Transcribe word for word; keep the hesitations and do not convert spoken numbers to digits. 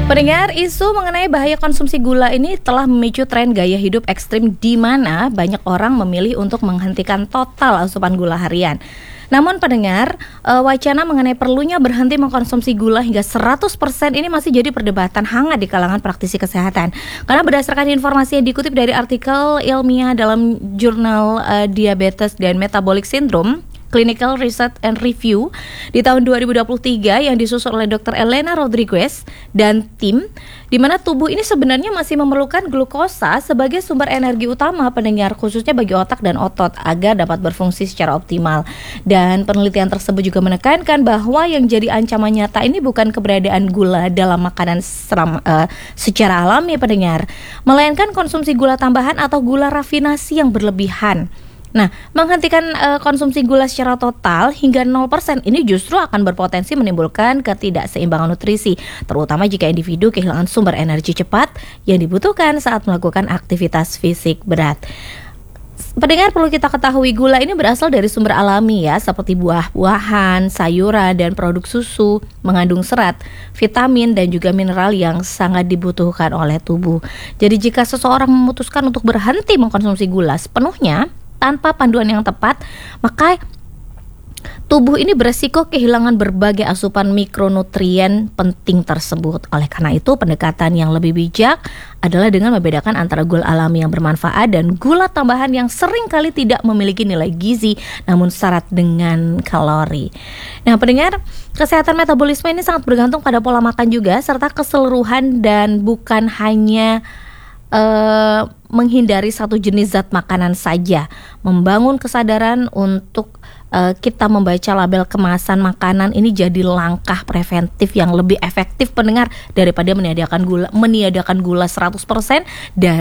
Pendengar, isu mengenai bahaya konsumsi gula ini telah memicu tren gaya hidup ekstrim di mana banyak orang memilih untuk menghentikan total asupan gula harian. Namun pendengar, wacana mengenai perlunya berhenti mengkonsumsi gula hingga seratus persen ini masih jadi perdebatan hangat di kalangan praktisi kesehatan. Karena berdasarkan informasi yang dikutip dari artikel ilmiah dalam jurnal uh, Diabetes dan Metabolic Syndrome, Clinical Research and Review di tahun dua ribu dua puluh tiga yang disusun oleh dokter Elena Rodriguez dan tim, di mana tubuh ini sebenarnya masih memerlukan glukosa sebagai sumber energi utama pendengar, khususnya bagi otak dan otot agar dapat berfungsi secara optimal. Dan penelitian tersebut juga menekankan bahwa yang jadi ancaman nyata ini bukan keberadaan gula dalam makanan seram, uh, secara alami pendengar, melainkan konsumsi gula tambahan atau gula rafinasi yang berlebihan. Nah, menghentikan uh, konsumsi gula secara total hingga nol persen ini justru akan berpotensi menimbulkan ketidakseimbangan nutrisi, terutama jika individu kehilangan sumber energi cepat yang dibutuhkan saat melakukan aktivitas fisik berat. Pendengar, perlu kita ketahui gula ini berasal dari sumber alami ya, seperti buah-buahan, sayuran, dan produk susu, mengandung serat, vitamin, dan juga mineral yang sangat dibutuhkan oleh tubuh. Jadi jika seseorang memutuskan untuk berhenti mengkonsumsi gula sepenuhnya tanpa panduan yang tepat, maka tubuh ini beresiko kehilangan berbagai asupan mikronutrien penting tersebut. Oleh karena itu, pendekatan yang lebih bijak adalah dengan membedakan antara gula alami yang bermanfaat dan gula tambahan yang seringkali tidak memiliki nilai gizi namun syarat dengan kalori. Nah, pendengar, kesehatan metabolisme ini sangat bergantung pada pola makan juga serta keseluruhan dan bukan hanya Uh, menghindari satu jenis zat makanan saja. Membangun kesadaran untuk uh, kita membaca label kemasan makanan ini jadi langkah preventif yang lebih efektif pendengar daripada meniadakan gula meniadakan gula seratus persen dan